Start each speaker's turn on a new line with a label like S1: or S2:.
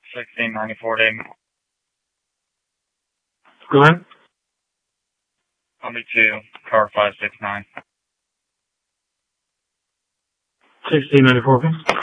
S1: 1694 Dayton.
S2: Go ahead.
S1: Combi 2, car 569.
S2: 1694, please.